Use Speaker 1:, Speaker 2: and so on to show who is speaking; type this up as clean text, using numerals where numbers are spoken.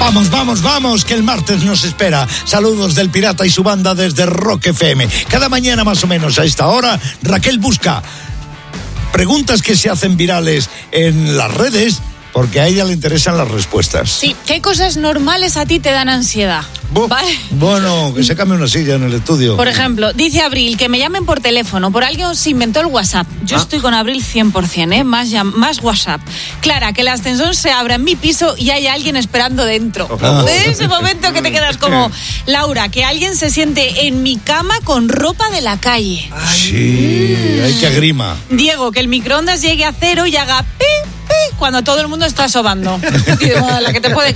Speaker 1: Vamos, que el martes nos espera. Saludos del Pirata y su banda desde Rock FM. Cada mañana más o menos a esta hora, Raquel busca preguntas que se hacen virales en las redes, porque a ella le interesan las respuestas.
Speaker 2: Sí, ¿qué cosas normales a ti te dan ansiedad? ¿Vale?
Speaker 1: Bueno, que se cambie una silla en el estudio.
Speaker 2: Por ejemplo, dice Abril que me llamen por teléfono. Por alguien se inventó el WhatsApp. Yo estoy con Abril 100%, más WhatsApp. Clara, que el ascensor se abra en mi piso y hay alguien esperando dentro. De ese momento que te quedas como... Laura, que alguien se siente en mi cama con ropa de la calle.
Speaker 1: Sí, hay que agrima.
Speaker 2: Diego, que el microondas llegue a 0 y haga pi, pi, cuando todo el mundo está sobando. La que te puede